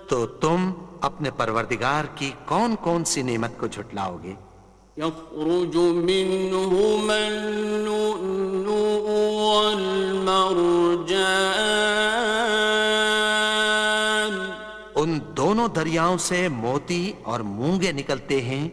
तो तुम अपने परवरदिगार की कौन कौन सी नेमत को झुटलाओगे? यख़रुज मिन्हुमा अल-लुअ्लुअ वल-मरजान। उन दोनों दरियाओं से मोती और मूंगे निकलते हैं